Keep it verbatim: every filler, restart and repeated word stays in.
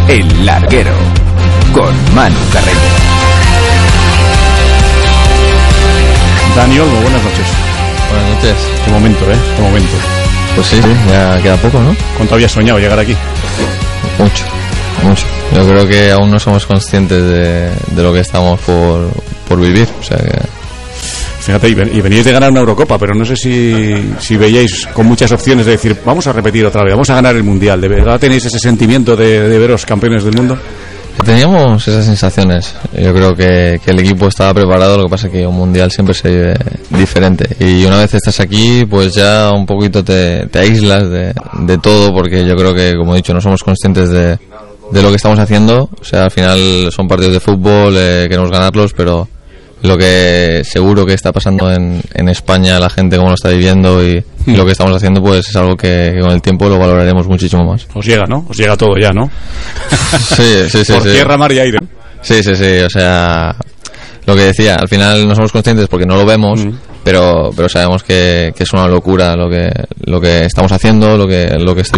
El Larguero, con Manu Carreño. Dani Olmo, buenas noches. Buenas noches. Qué momento, ¿eh? Qué momento. Pues sí, sí, ya queda poco, ¿no? ¿Cuánto habías soñado llegar aquí? Mucho, mucho. Yo creo que aún no somos conscientes de, de lo que estamos por, por vivir, o sea que... Fíjate, y, ven, y veníais de ganar una Eurocopa, pero no sé si, si veíais con muchas opciones de decir, vamos a repetir otra vez, vamos a ganar el Mundial. ¿De verdad tenéis ese sentimiento de, de veros campeones del mundo? Teníamos esas sensaciones. Yo creo que, que el equipo estaba preparado, lo que pasa es que un Mundial siempre se vive diferente. Y una vez estás aquí, pues ya un poquito te, te aíslas de, de todo, porque yo creo que, como he dicho, no somos conscientes de, de lo que estamos haciendo. O sea, al final son partidos de fútbol, eh, queremos ganarlos, pero lo que seguro que está pasando en, en España, la gente cómo lo está viviendo y, y lo que estamos haciendo, pues es algo que, que con el tiempo lo valoraremos muchísimo más. Os llega, ¿no? Os llega todo ya, ¿no? Sí, sí, sí. Por sí. tierra, mar y aire. Sí, sí, sí, o sea, lo que decía, al final no somos conscientes porque no lo vemos, mm. pero pero sabemos que, que es una locura lo que lo que estamos haciendo, lo que lo que está